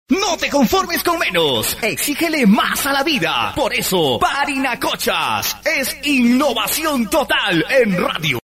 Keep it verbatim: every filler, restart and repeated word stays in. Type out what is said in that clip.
No te conformes con menos, exígele más a la vida. Por eso, Parinacochas es innovación total en radio.